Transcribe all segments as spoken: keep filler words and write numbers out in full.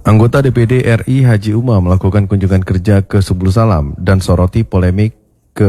Anggota D P D R I Haji Uma melakukan kunjungan kerja ke Subul Salam dan soroti polemik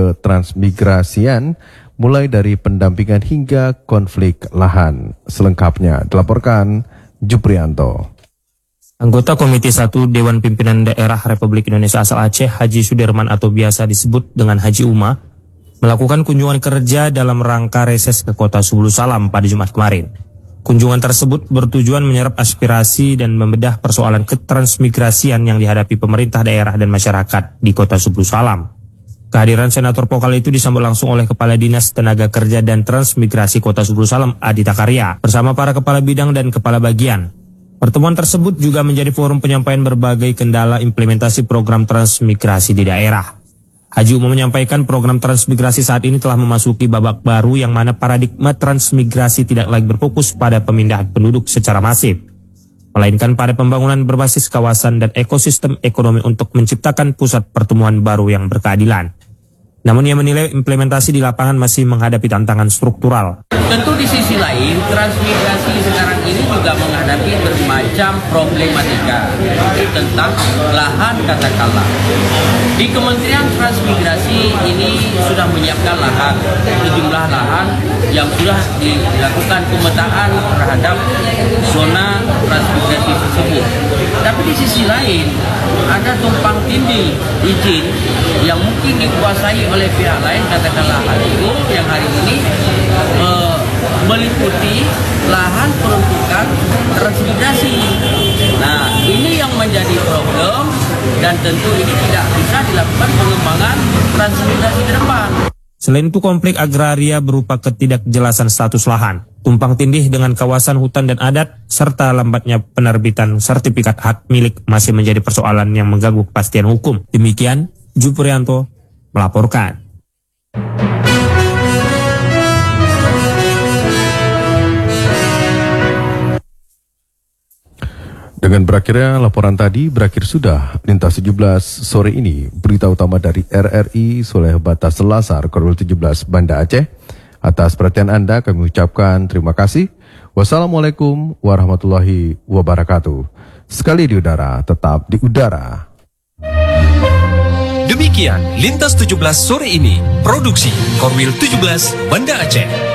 ketransmigrasian mulai dari pendampingan hingga konflik lahan. Selengkapnya dilaporkan Juprianto. Anggota Komite satu Dewan Pimpinan Daerah Republik Indonesia asal Aceh, Haji Sudirman atau biasa disebut dengan Haji Uma, melakukan kunjungan kerja dalam rangka reses ke kota Subul Salam pada Jumat kemarin. Kunjungan tersebut bertujuan menyerap aspirasi dan membedah persoalan ketransmigrasian yang dihadapi pemerintah daerah dan masyarakat di kota Subul Salam. Kehadiran Senator Pokal itu disambut langsung oleh Kepala Dinas Tenaga Kerja dan Transmigrasi Kota Subul Salam Adita Karya bersama para kepala bidang dan kepala bagian. Pertemuan tersebut juga menjadi forum penyampaian berbagai kendala implementasi program transmigrasi di daerah. Haji Uma menyampaikan program transmigrasi saat ini telah memasuki babak baru yang mana paradigma transmigrasi tidak lagi berfokus pada pemindahan penduduk secara masif, melainkan pada pembangunan berbasis kawasan dan ekosistem ekonomi untuk menciptakan pusat pertemuan baru yang berkeadilan. Namun ia menilai implementasi di lapangan masih menghadapi tantangan struktural. Tentu di sisi lain, transmigrasi sekarang ini juga menghadapi bermacam problematika tentang lahan katakanlah. Di Kementerian Transmigrasi ini sudah menyiapkan lahan, sejumlah lahan yang sudah dilakukan pemetaan terhadap zona transmigrasi tersebut. Tapi di sisi lain, ada tumpang tindih izin yang mungkin dikuasai oleh pihak lain, katakanlah Haligo yang hari ini eh, meliputi lahan peruntukan transmigrasi. Nah, ini yang menjadi problem dan tentu ini tidak bisa dilakukan pengembangan transmigrasi ke depan. Selain itu, konflik agraria berupa ketidakjelasan status lahan, tumpang tindih dengan kawasan hutan dan adat, serta lambatnya penerbitan sertifikat hak milik masih menjadi persoalan yang mengganggu kepastian hukum. Demikian, Juprianto melaporkan. Dengan berakhirnya laporan tadi, berakhir sudah Lintas tujuh belas sore ini. Berita utama dari R R I Soleh Batas Selasar, Korwil tujuh belas Banda Aceh. Atas perhatian Anda kami ucapkan terima kasih. Wassalamualaikum warahmatullahi wabarakatuh. Sekali di udara, tetap di udara. Demikian Lintas tujuh belas sore ini, produksi Korwil tujuh belas Banda Aceh.